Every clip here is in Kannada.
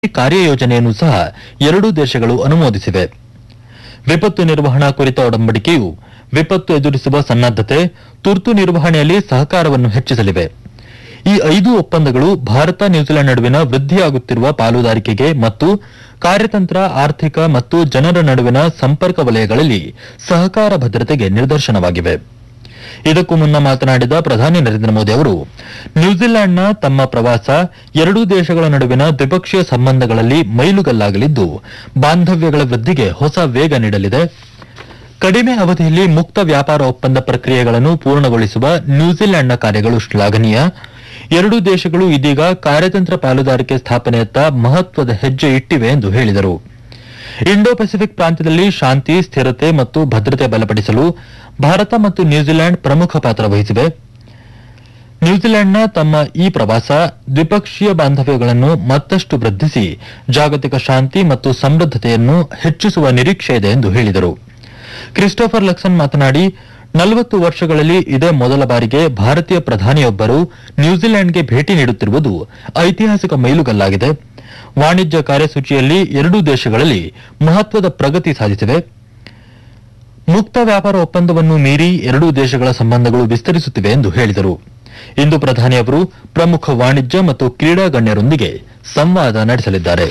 ಕಾರ್ಯಯೋಜನೆಯನ್ನು ಸಹ ಎರಡೂ ದೇಶಗಳು ಅನುಮೋದಿಸಿವೆ. ವಿಪತ್ತು ನಿರ್ವಹಣಾ ಕುರಿತ ಒಡಂಬಡಿಕೆಯು ವಿಪತ್ತು ಎದುರಿಸುವ ಸನ್ನದ್ದತೆ, ತುರ್ತು ನಿರ್ವಹಣೆಯಲ್ಲಿ ಸಹಕಾರವನ್ನು ಹೆಚ್ಚಿಸಲಿವೆ. ಈ 5 ಒಪ್ಪಂದಗಳು ಭಾರತ ನ್ಯೂಜಿಲೆಂಡ್ ನಡುವಿನ ವೃದ್ಧಿಯಾಗುತ್ತಿರುವ ಪಾಲುದಾರಿಕೆಗೆ ಮತ್ತು ಕಾರ್ಯತಂತ್ರ, ಆರ್ಥಿಕ ಮತ್ತು ಜನರ ನಡುವಿನ ಸಂಪರ್ಕ ವಲಯಗಳಲ್ಲಿ ಸಹಕಾರ ಭದ್ರತೆಗೆ ನಿದರ್ಶನವಾಗಿವೆ. ಇದಕ್ಕೂ ಮುನ್ನ ಮಾತನಾಡಿದ ಪ್ರಧಾನಿ ನರೇಂದ್ರ ಮೋದಿ ಅವರು, ನ್ಯೂಜಿಲೆಂಡ್ನ ತಮ್ಮ ಪ್ರವಾಸ ಎರಡೂ ದೇಶಗಳ ನಡುವಿನ ದ್ವಿಪಕ್ಷೀಯ ಸಂಬಂಧಗಳಲ್ಲಿ ಮೈಲುಗಲ್ಲಾಗಲಿದ್ದು, ಬಾಂಧವ್ಯಗಳ ವೃದ್ಧಿಗೆ ಹೊಸ ವೇಗ ನೀಡಲಿದೆ. ಕಡಿಮೆ ಅವಧಿಯಲ್ಲಿ ಮುಕ್ತ ವ್ಯಾಪಾರ ಒಪ್ಪಂದ ಪ್ರಕ್ರಿಯೆಗಳನ್ನು ಪೂರ್ಣಗೊಳಿಸುವ ನ್ಯೂಜಿಲೆಂಡ್ನ ಕಾರ್ಯಗಳು ಶ್ಲಾಘನೀಯ. ಎರಡೂ ದೇಶಗಳು ಇದೀಗ ಕಾರ್ಯತಂತ್ರ ಪಾಲುದಾರಿಕೆ ಸ್ಥಾಪನೆಯತ್ತ ಮಹತ್ವದ ಹೆಜ್ಜೆ ಇಟ್ಟಿವೆ ಎಂದು ಹೇಳಿದರು. ಇಂಡೋ ಪೆಸಿಫಿಕ್ ಪ್ರಾಂತ್ಯದಲ್ಲಿ ಶಾಂತಿ, ಸ್ಥಿರತೆ ಮತ್ತು ಭದ್ರತೆ ಬಲಪಡಿಸಲು ಭಾರತ ಮತ್ತು ನ್ಯೂಜಿಲೆಂಡ್ ಪ್ರಮುಖ ಪಾತ್ರ ವಹಿಸಿವೆ. ನ್ಯೂಜಿಲೆಂಡ್ನ ತಮ್ಮ ಈ ಪ್ರವಾಸ ದ್ವಿಪಕ್ಷೀಯ ಬಾಂಧವ್ಯಗಳನ್ನು ಮತ್ತಷ್ಟು ವೃದ್ಧಿಸಿ ಜಾಗತಿಕ ಶಾಂತಿ ಮತ್ತು ಸಮೃದ್ಧತೆಯನ್ನು ಹೆಚ್ಚಿಸುವ ನಿರೀಕ್ಷೆ ಇದೆ ಎಂದು ಹೇಳಿದರು. ಕ್ರಿಸ್ಟೋಫರ್ ಲಕ್ಸನ್ ಮಾತನಾಡಿ, 40 ವರ್ಷಗಳಲ್ಲಿ ಇದೇ ಮೊದಲ ಬಾರಿಗೆ ಭಾರತೀಯ ಪ್ರಧಾನಿಯೊಬ್ಬರು ನ್ಯೂಜಿಲೆಂಡ್ಗೆ ಭೇಟಿ ನೀಡುತ್ತಿರುವುದು ಐತಿಹಾಸಿಕ ಮೈಲುಗಲ್ಲಾಗಿದೆ. ವಾಣಿಜ್ಯ ಕಾರ್ಯಸೂಚಿಯಲ್ಲಿ ಎರಡೂ ದೇಶಗಳಲ್ಲಿ ಮಹತ್ವದ ಪ್ರಗತಿ ಸಾಧಿಸಿವೆ. ಮುಕ್ತ ವ್ಯಾಪಾರ ಒಪ್ಪಂದವನ್ನು ಮೀರಿ ಎರಡೂ ದೇಶಗಳ ಸಂಬಂಧಗಳು ವಿಸ್ತರಿಸುತ್ತಿವೆ ಎಂದು ಹೇಳಿದರು. ಇಂದು ಪ್ರಧಾನಿಯವರು ಪ್ರಮುಖ ವಾಣಿಜ್ಯ ಮತ್ತು ಕ್ರೀಡಾ ಗಣ್ಯರೊಂದಿಗೆ ಸಂವಾದ ನಡೆಸಲಿದ್ದಾರೆ.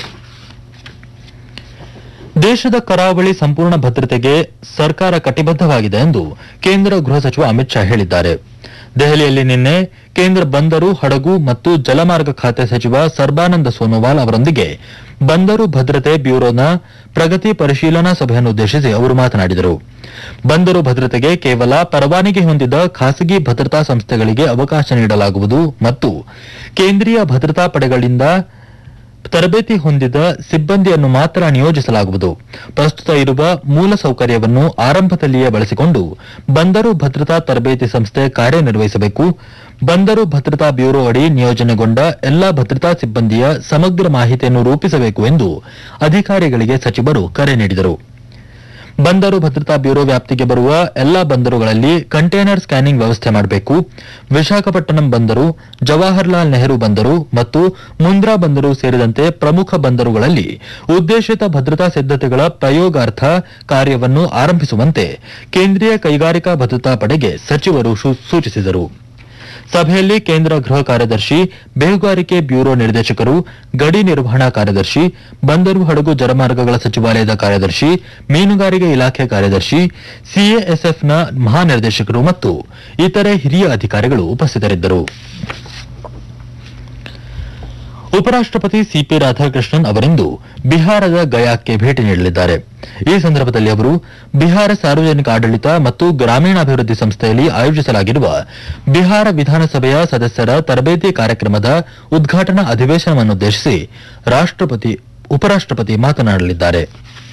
ದೇಶದ ಕರಾವಳಿ ಸಂಪೂರ್ಣ ಭದ್ರತೆಗೆ ಸರ್ಕಾರ ಕಟಿಬದ್ದವಾಗಿದೆ ಎಂದು ಕೇಂದ್ರ ಗೃಹ ಸಚಿವ ಅಮಿತ್ ಶಾ ಹೇಳಿದ್ದಾರೆ. ದೆಹಲಿಯಲ್ಲಿ ನಿನ್ನೆ ಕೇಂದ್ರ ಬಂದರು, ಹಡಗು ಮತ್ತು ಜಲಮಾರ್ಗ ಖಾತೆ ಸಚಿವ ಸರ್ಬಾನಂದ ಸೋನೋವಾಲ್ ಅವರೊಂದಿಗೆ ಬಂದರು ಭದ್ರತೆ ಬ್ಯೂರೋನ ಪ್ರಗತಿ ಪರಿಶೀಲನಾ ಸಭೆಯನ್ನುದ್ದೇಶಿಸಿ ಅವರು ಮಾತನಾಡಿದರು. ಬಂದರು ಭದ್ರತೆಗೆ ಕೇವಲ ಪರವಾನಗಿ ಹೊಂದಿದ ಖಾಸಗಿ ಭದ್ರತಾ ಸಂಸ್ಥೆಗಳಿಗೆ ಅವಕಾಶ ನೀಡಲಾಗುವುದು ಮತ್ತು ಕೇಂದ್ರೀಯ ಭದ್ರತಾ ಪಡೆಗಳಿಂದ ತರಬೇತಿ ಹೊಂದಿದ ಸಿಬ್ಬಂದಿಯನ್ನು ಮಾತ್ರ ನಿಯೋಜಿಸಲಾಗುವುದು. ಪ್ರಸ್ತುತ ಇರುವ ಮೂಲಸೌಕರ್ಯವನ್ನು ಆರಂಭದಲ್ಲಿಯೇ ಬಳಸಿಕೊಂಡು ಬಂದರು ಭದ್ರತಾ ತರಬೇತಿ ಸಂಸ್ಥೆ ಕಾರ್ಯನಿರ್ವಹಿಸಬೇಕು. ಬಂದರು ಭದ್ರತಾ ಬ್ಯೂರೋ ಅಡಿ ನಿಯೋಜನೆಗೊಂಡ ಎಲ್ಲಾ ಭದ್ರತಾ ಸಿಬ್ಬಂದಿಯ ಸಮಗ್ರ ಮಾಹಿತಿಯನ್ನು ರೂಪಿಸಬೇಕು ಎಂದು ಅಧಿಕಾರಿಗಳಿಗೆ ಸಚಿವರು ಕರೆ ನೀಡಿದರು. ಬಂದರು ಭದ್ರತಾ ಬ್ಯೂರೋ ವ್ಯಾಪ್ತಿಗೆ ಬರುವ ಎಲ್ಲಾ ಬಂದರುಗಳಲ್ಲಿ ಕಂಟೈನರ್ ಸ್ಕ್ಯಾನಿಂಗ್ ವ್ಯವಸ್ಥೆ ಮಾಡಬೇಕು. ವಿಶಾಖಪಟ್ಟಣಂ ಬಂದರು, ಜವಾಹರ್ಲಾಲ್ ನೆಹರು ಬಂದರು ಮತ್ತು ಮುಂದ್ರಾ ಬಂದರು ಸೇರಿದಂತೆ ಪ್ರಮುಖ ಬಂದರುಗಳಲ್ಲಿ ಉದ್ದೇಶಿತ ಭದ್ರತಾ ಸಿದ್ದತೆಗಳ ಪ್ರಯೋಗಾರ್ಥ ಕಾರ್ಯವನ್ನು ಆರಂಭಿಸುವಂತೆ ಕೇಂದ್ರೀಯ ಕೈಗಾರಿಕಾ ಭದ್ರತಾ ಪಡೆಗೆ ಸಚಿವರು ಸೂಚಿಸಿದರು. ಸಭೆಯಲ್ಲಿ ಕೇಂದ್ರ ಗೃಹ ಕಾರ್ಯದರ್ಶಿ, ಬೇಹುಗಾರಿಕೆ ಬ್ಯೂರೋ ನಿರ್ದೇಶಕರು, ಗಡಿ ನಿರ್ವಹಣಾ ಕಾರ್ಯದರ್ಶಿ, ಬಂದರು ಹಡಗು ಜಲಮಾರ್ಗಗಳ ಸಚಿವಾಲಯದ ಕಾರ್ಯದರ್ಶಿ, ಮೀನುಗಾರಿಕೆ ಇಲಾಖೆ ಕಾರ್ಯದರ್ಶಿ, ಸಿಎಎಸ್ಎಫ್ನ ಮಹಾನಿರ್ದೇಶಕರು ಮತ್ತು ಇತರೆ ಹಿರಿಯ ಅಧಿಕಾರಿಗಳು ಉಪಸ್ಥಿತರಿದ್ದರು. ಉಪರಾಷ್ಟಪತಿ ಸಿಪಿ ರಾಧಾಕೃಷ್ಣನ್ ಅವರಿಂದು ಬಿಹಾರದ ಗಯಾಕ್ಕೆ ಭೇಟಿ ನೀಡಲಿದ್ದಾರೆ. ಈ ಸಂದರ್ಭದಲ್ಲಿ ಅವರು ಬಿಹಾರ ಸಾರ್ವಜನಿಕ ಆಡಳಿತ ಮತ್ತು ಗ್ರಾಮೀಣಾಭಿವೃದ್ಧಿ ಸಂಸ್ಥೆಯಲ್ಲಿ ಆಯೋಜಿಸಲಾಗಿರುವ ಬಿಹಾರ ವಿಧಾನಸಭೆಯ ಸದಸ್ಯರ ತರಬೇತಿ ಕಾರ್ಯಕ್ರಮದ ಉದ್ಘಾಟನಾ ಅಧಿವೇಶನವನ್ನುದ್ದೇಶಿಸಿ ಉಪರಾಷ್ಟಪತಿ ಮಾತನಾಡಲಿದ್ದಾರೆ.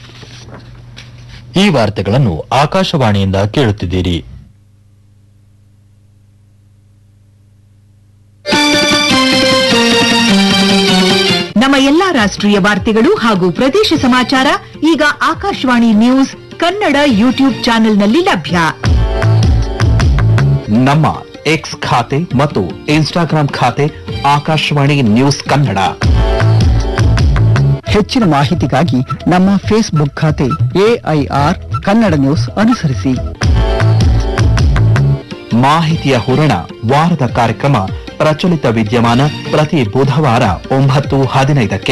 ಈ ವಾರ್ತೆಗಳನ್ನು ಆಕಾಶವಾಣಿಯಿಂದ ಕೇಳುತ್ತಿದ್ದೀರಿ. ನಮ್ಮ ಎಲ್ಲಾ ರಾಷ್ಟ್ರೀಯ ವಾರ್ತೆಗಳು ಹಾಗೂ ಪ್ರದೇಶ ಸಮಾಚಾರ ಈಗ ಆಕಾಶವಾಣಿ ನ್ಯೂಸ್ ಕನ್ನಡ ಯೂಟ್ಯೂಬ್ ಚಾನೆಲ್ನಲ್ಲಿ ಲಭ್ಯ. ನಮ್ಮ ಎಕ್ಸ್ ಖಾತೆ ಮತ್ತು ಇನ್ಸ್ಟಾಗ್ರಾಂ ಖಾತೆ ಆಕಾಶವಾಣಿ ನ್ಯೂಸ್ ಕನ್ನಡ. ಹೆಚ್ಚಿನ ಮಾಹಿತಿಗಾಗಿ ನಮ್ಮ ಫೇಸ್ಬುಕ್ ಖಾತೆ ಎಐಆರ್ ಕನ್ನಡ ನ್ಯೂಸ್ ಅನುಸರಿಸಿ. ಮಾಹಿತಿಯ ಹೂರಣ ವಾರದ ಕಾರ್ಯಕ್ರಮ ಪ್ರಚಲಿತ ವಿದ್ಯಮಾನ ಪ್ರತಿ ಬುಧವಾರ 9:15ಕ್ಕೆ.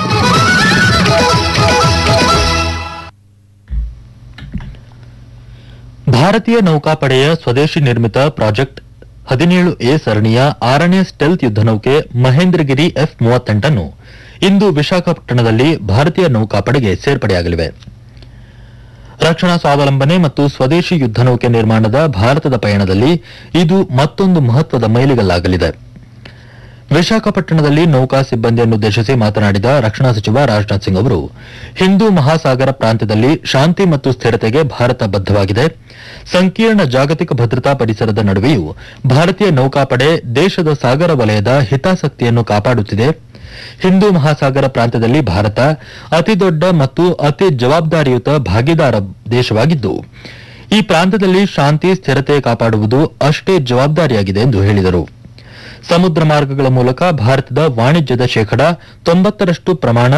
ಭಾರತೀಯ ನೌಕಾಪಡೆಯ ಸ್ವದೇಶಿ ನಿರ್ಮಿತ ಪ್ರಾಜೆಕ್ಟ್ 17A ಸರಣಿಯ 6ನೇ ಸ್ಟೆಲ್ತ್ ಯುದ್ದನೌಕೆ ಮಹೇಂದ್ರಗಿರಿ F-38 ಅನ್ನು ಇಂದು ವಿಶಾಖಪಟ್ಟಣದಲ್ಲಿ ಭಾರತೀಯ ನೌಕಾಪಡೆಗೆ ಸೇರ್ಪಡೆಯಾಗಲಿವೆ. ರಕ್ಷಣಾ ಸ್ವಾವಲಂಬನೆ ಮತ್ತು ಸ್ವದೇಶಿ ಯುದ್ದನೌಕೆ ನಿರ್ಮಾಣದ ಭಾರತದ ಪಯಣದಲ್ಲಿ ಇದು ಮತ್ತೊಂದು ಮಹತ್ವದ ಮೈಲಿಗಲ್ಲಾಗಲಿದೆ. ವಿಶಾಖಪಟ್ಟಣದಲ್ಲಿ ನೌಕಾ ಸಿಬ್ಬಂದಿಯನ್ನುದ್ದೇಶಿಸಿ ಮಾತನಾಡಿದ ರಕ್ಷಣಾ ಸಚಿವ ರಾಜನಾಥ್ ಸಿಂಗ್ ಅವರು, ಹಿಂದೂ ಮಹಾಸಾಗರ ಪ್ರಾಂತ್ಯದಲ್ಲಿ ಶಾಂತಿ ಮತ್ತು ಸ್ಥಿರತೆಗೆ ಭಾರತ ಬದ್ಧವಾಗಿದೆ. ಸಂಕೀರ್ಣ ಜಾಗತಿಕ ಭದ್ರತಾ ಪರಿಸರದ ನಡುವೆಯೂ ಭಾರತೀಯ ನೌಕಾಪಡೆ ದೇಶದ ಸಾಗರ ವಲಯದ ಹಿತಾಸಕ್ತಿಯನ್ನು ಕಾಪಾಡುತ್ತಿದೆ. ಹಿಂದೂ ಮಹಾಸಾಗರ ಪ್ರಾಂತ್ಯದಲ್ಲಿ ಭಾರತ ಅತಿದೊಡ್ಡ ಮತ್ತು ಅತಿ ಜವಾಬ್ದಾರಿಯುತ ಭಾಗಿದಾರ ದೇಶವಾಗಿದ್ದು, ಈ ಪ್ರಾಂತ್ಯದಲ್ಲಿ ಶಾಂತಿ ಸ್ಥಿರತೆ ಕಾಪಾಡುವುದು ಅಷ್ಟೇ ಜವಾಬ್ದಾರಿಯಾಗಿದೆ ಎಂದು ಹೇಳಿದರು. ಸಮುದ್ರ ಮಾರ್ಗಗಳ ಮೂಲಕ ಭಾರತದ ವಾಣಿಜ್ಯದ 90% ಪ್ರಮಾಣ